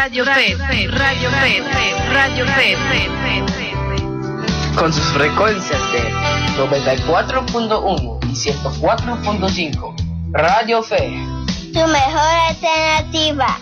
Radio Fe. Con sus frecuencias de 94.1 y 104.5. Radio Fe. Tu mejor alternativa.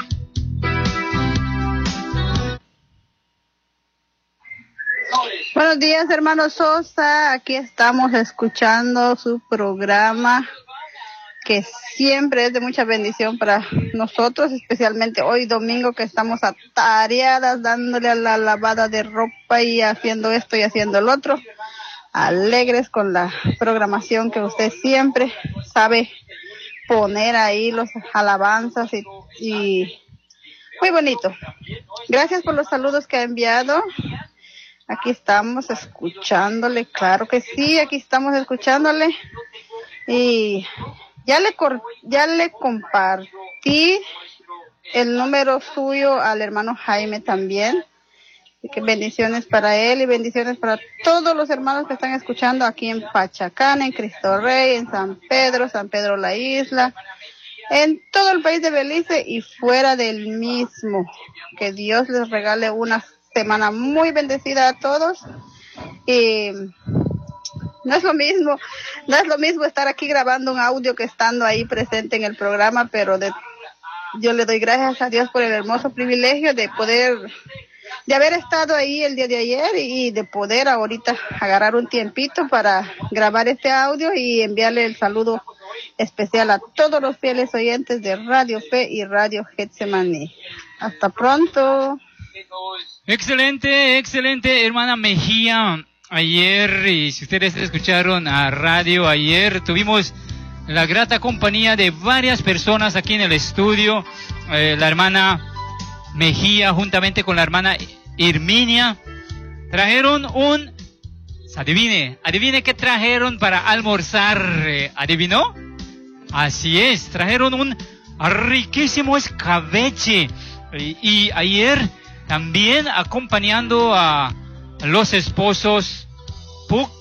Buenos días, hermano Sosa. Aquí estamos escuchando su programa, que siempre es de mucha bendición para nosotros, especialmente hoy domingo, que estamos atareadas dándole a la lavada de ropa y haciendo esto y haciendo el otro, alegres con la programación que usted siempre sabe poner ahí, los alabanzas y muy bonito. Gracias por los saludos que ha enviado. Aquí estamos escuchándole, claro que sí, aquí estamos escuchándole. Y ya le compartí el número suyo al hermano Jaime también. Y que bendiciones para él y bendiciones para todos los hermanos que están escuchando aquí en Pachacán, en Cristo Rey, en San Pedro la Isla, en todo el país de Belice y fuera del mismo. Que Dios les regale una semana muy bendecida a todos. Y no es lo mismo estar aquí grabando un audio que estando ahí presente en el programa, pero yo le doy gracias a Dios por el hermoso privilegio de haber estado ahí el día de ayer y de poder ahorita agarrar un tiempito para grabar este audio y enviarle el saludo especial a todos los fieles oyentes de Radio Fe y Radio Getsemaní. Hasta pronto. Excelente, hermana Mejía. Ayer, y si ustedes escucharon a radio ayer, tuvimos la grata compañía de varias personas aquí en el estudio. La hermana Mejía juntamente con la hermana Herminia trajeron adivine qué trajeron para almorzar. ¿Adivinó? Así es, trajeron un riquísimo escabeche. Y ayer también acompañando a los esposos Puc